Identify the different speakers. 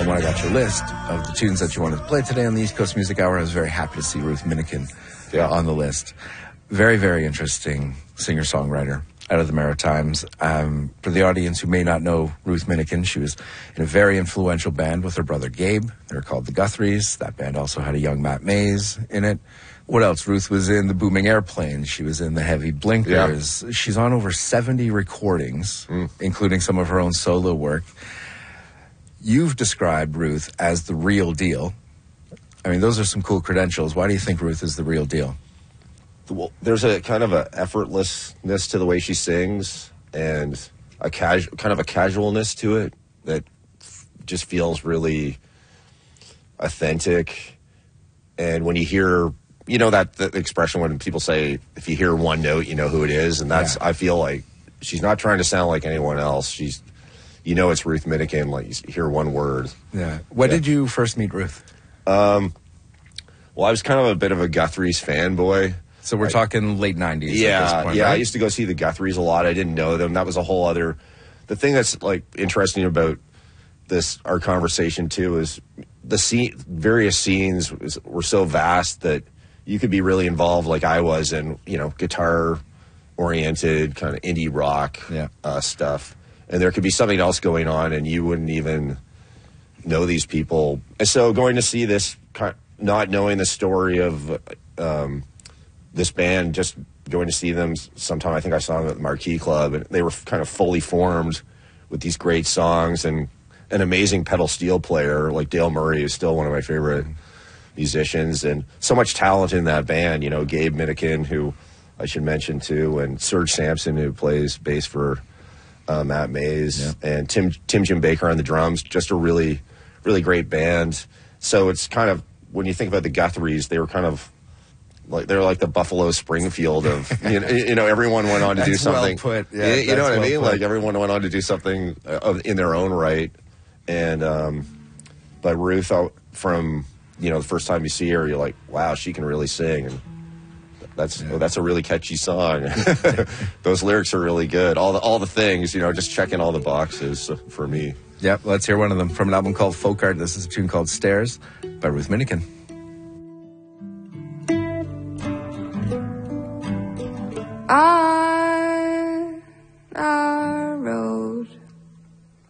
Speaker 1: And when I got your list of the tunes that you wanted to play today on the East Coast Music Hour, I was very happy to see Ruth Minikin on the list. Very, very interesting singer-songwriter out of the Maritimes. For the audience who may not know Ruth Minikin, she was in a very influential band with her brother Gabe. They were called the Guthries. That band also had a young Matt Mays in it. What else? Ruth was in the Booming Airplanes. She was in the Heavy Blinkers. Yeah. She's on over 70 recordings, including some of her own solo work. You've described Ruth as the real deal. I mean, those are some cool credentials. Why do you think Ruth is the real deal?
Speaker 2: Well, there's a kind of a effortlessness to the way she sings, and a kind of a casualness to it that just feels really authentic. And when you hear, you know, that the expression when people say, if you hear one note, you know who it is. And that's, I feel like she's not trying to sound like anyone else. She's, you know, it's Ruth Minikin, like you hear one word.
Speaker 1: Yeah. When did you first meet Ruth?
Speaker 2: Well, I was kind of a bit of a Guthries fanboy.
Speaker 1: So we're talking late 90s.
Speaker 2: Yeah,
Speaker 1: at this point,
Speaker 2: yeah.
Speaker 1: right?
Speaker 2: I used to go see the Guthries a lot. I didn't know them. That was a whole other... The thing that's, like, interesting about our conversation, too, is the various scenes were so vast that you could be really involved like I was in, you know, guitar-oriented, kind of indie rock stuff. And there could be something else going on, and you wouldn't even know these people. And so going to see this, not knowing the story of... this band, just going to see them sometime. I think I saw them at the Marquee Club, and they were kind of fully formed with these great songs and an amazing pedal steel player like Dale Murray is still one of my favorite musicians, and so much talent in that band. You know, Gabe Minikin, who I should mention too, and Serge Sampson, who plays bass for Matt Mays, and Tim Jim Baker on the drums. Just a really, really great band. So it's kind of, when you think about the Guthries, they were kind of like, they're like the Buffalo Springfield of, you know, everyone went on to do something.
Speaker 1: Well put.
Speaker 2: Yeah, you know what I mean? Like, everyone went on to do something in their own right. And, but Ruth, from, you know, the first time you see her, you're like, wow, she can really sing. And that's a really catchy song. Those lyrics are really good. All the things, you know, just checking all the boxes for me.
Speaker 1: Yep, let's hear one of them from an album called Folk Art. This is a tune called Stairs by Ruth Minikin.
Speaker 3: I